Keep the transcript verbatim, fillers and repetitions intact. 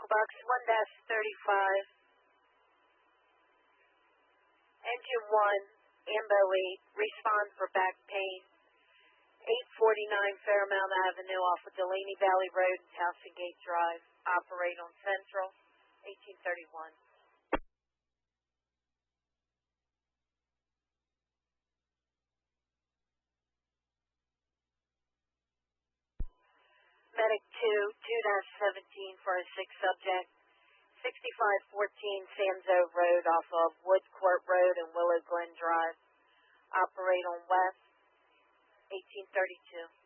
Box one dash thirty-five. Engine one, Ambo eight, respond for back pain. eight forty-nine Fairmount Avenue off of Delaney Valley Road and Towson Gate Drive. Operate on Central, eighteen thirty-one. Medic two, two dash seventeen for a sick subject. sixty-five fourteen Sanzo Road off of Wood Court Road and Willow Glen Drive. Operate on West, eighteen thirty-two.